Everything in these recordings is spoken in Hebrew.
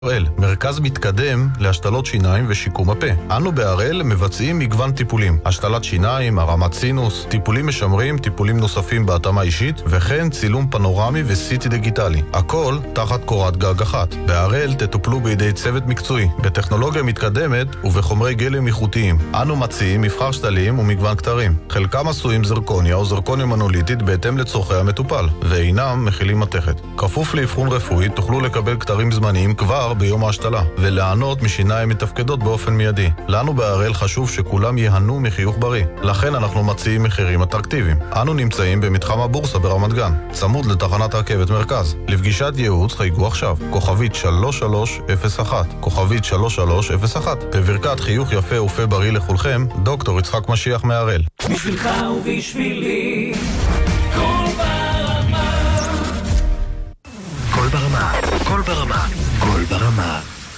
בהראל, מרכז מתקדם להשתלות שיניים ושיקום הפה. אנו בהראל מבצעים מגוון טיפולים, השתלת שיניים, הרמת סינוס, טיפולים משמרים, טיפולים נוספים בהתאמה אישית, וכן צילום פנורמי וסיטי דיגיטלי. הכל תחת קורת גג אחת. בהראל תטופלו בידי צוות מקצועי, בטכנולוגיה מתקדמת ובחומרי גלם איכותיים. אנו מציעים מבחר שתלים ומגוון כתרים. חלקם עשויים זרקוניה או זרקוניה מנוליטית בהתאם לצורכי המטופל, ואינם מכילים מתכת. כפוף לאבחון רפואי תוכלו לקבל כתרים זמניים כבר ביום ההשתלה, ולענות משיניים מתפקדות באופן מיידי. לנו בהראל חשוב שכולם יהנו מחיוך בריא, לכן אנחנו מציעים מחירים אטרקטיביים. אנו נמצאים במתחם הבורסה ברמת גן, צמוד לתחנת רכבת מרכז. לפגישת ייעוץ חייגו עכשיו, כוכבית 3301, כוכבית 3301. בברכת חיוך יפה ופה בריא לכולכם, דוקטור יצחק משיח מהראל. בשבילך ובשבילי, קול ברמה. קול ברמה, קול ברמה, קול ברמה.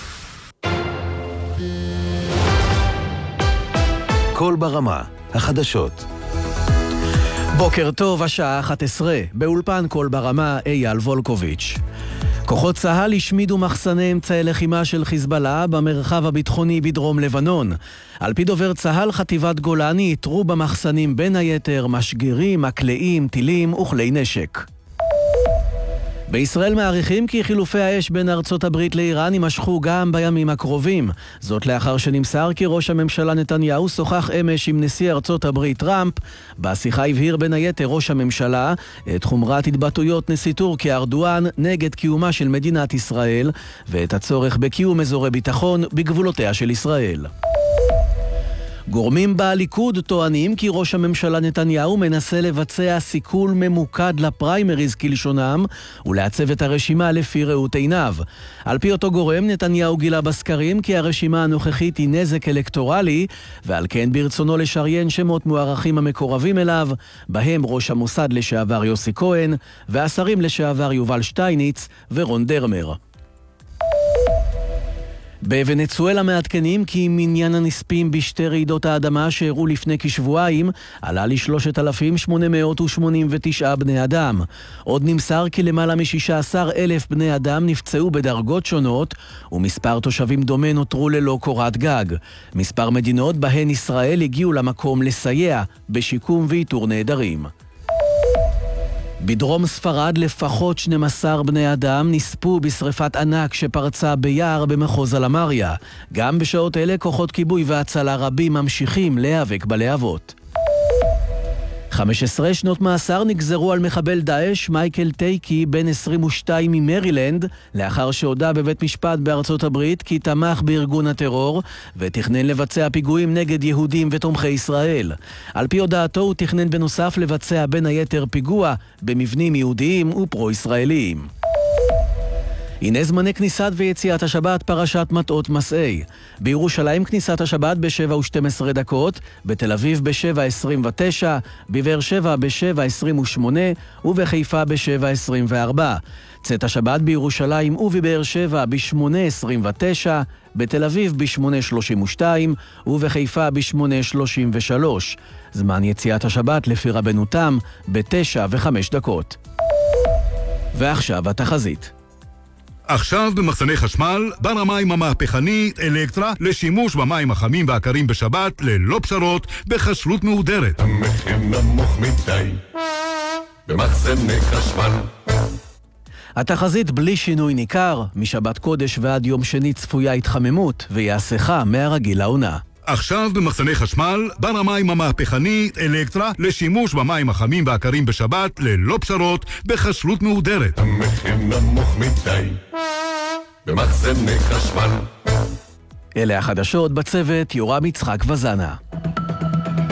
קול ברמה, החדשות. בוקר טוב, השעה 11, באולפן קול ברמה, אייל וולקוביץ'. כוחות צה"ל השמידו מחסני אמצעי לחימה של חיזבאללה במרחב הביטחוני בדרום לבנון. על פי דובר צה"ל, חטיבת גולני יתרו במחסנים בין היתר משגרים, מקלעים, טילים וכלי נשק. בישראל מעריכים כי חילופי האש בין ארצות הברית לאיראן יימשכו גם בימים הקרובים. זאת לאחר שנמסר כי ראש הממשלה נתניהו שוחח אמש עם נשיא ארצות הברית טראמפ. בשיחה הבהיר בין היתר ראש הממשלה את חומרת התבטאויות נשיא טורקיה ארדואן נגד קיומה של מדינת ישראל ואת הצורך בקיום אזורי ביטחון בגבולותיה של ישראל. גורמים בליכוד טוענים כי ראש הממשלה נתניהו מנסה לבצע סיכול ממוקד לפריימריז כלשונם ולעצב את הרשימה לפי ראות עיניו. על פי אותו גורם, נתניהו גילה בסקרים כי הרשימה הנוכחית היא נזק אלקטורלי, ועל כן ברצונו לשריין שמות מוערכים המקורבים אליו, בהם ראש המוסד לשעבר יוסי כהן והשרים לשעבר יובל שטייניץ ורון דרמר. בוונצואלה מעדכנים כי מניין הנספים בשתי רעידות האדמה שאירעו לפני כשבועיים עלה ל3,889 בני אדם. עוד נמסר כי למעלה מ-16,000 בני אדם נפצעו בדרגות שונות, ומספר תושבים דומה נותרו ללא קורת גג. מספר מדינות בהן ישראל הגיעו למקום לסייע בשיקום ואיתור נעדרים. בדרום ספרד לפחות 12 בני אדם נספו בשריפת ענק שפרצה ביער במחוז אלמריה. גם בשעות אלה כוחות כיבוי והצלה רבים ממשיכים להיאבק בלהבות. 15 שנות מאסר נגזרו על מחבל דאעש מייקל טייקי בן 22 ממרילנד, לאחר שהודע בבית משפט בארצות הברית כי תמך בארגון הטרור ותכנן לבצע פיגועים נגד יהודים ותומכי ישראל. על פי הודעתו הוא תכנן בנוסף לבצע בין היתר פיגוע במבנים יהודיים ופרו-ישראליים. הנה זמני כניסת ויציאת השבת פרשת מטעות מסעי. בירושלים כניסת השבת ב-7:12 דקות, בתל אביב ב-7:29, בבאר שבע ב-7:28 ובחיפה ב-7:24. צאת השבת בירושלים ובבאר שבע ב-8:29, בתל אביב ב-8:32 ובחיפה ב-8:33. זמן יציאת השבת לפי רבנו תם ב-9:05 דקות. ועכשיו התחזית. עכשיו במחסני חשמל, בר המים המהפכנית אלקטרה לשימוש במים החמים והקרים בשבת ללא פשרות בחשלות מהודרת. המחיר נמוך מדי במחסני חשמל. התחזית בלי שינוי ניכר, משבת קודש ועד יום שני צפויה התחממות ויעשכה מהרגיל לעונה. עכשיו במחסני חשמל, בר המים המהפכנית אלקטרה לשימוש במים החמים והקרים בשבת ללא פשרות בחשלות מהודרת. המחיר נמוך מדי במחסני חשמל. אלה החדשות, בצוות יורם יצחק וזנה.